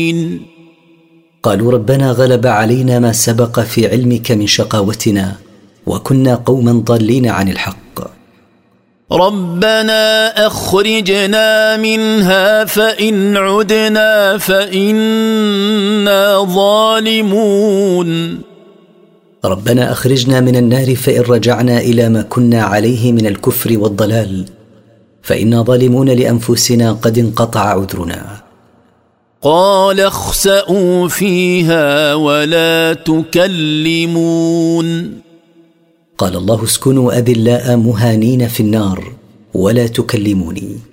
قالوا ربنا غلب علينا ما سبق في علمك من شقاوتنا وكنا قوما ضالين عن الحق. ربنا أخرجنا منها فإن عدنا فإنا ظالمون. ربنا أخرجنا من النار فإن رجعنا إلى ما كنا عليه من الكفر والضلال فإنا ظالمون لأنفسنا قد انقطع عذرنا. قال اخسئوا فيها ولا تكلمون. قال الله اسكنوا أذلاء مهانين في النار ولا تكلموني.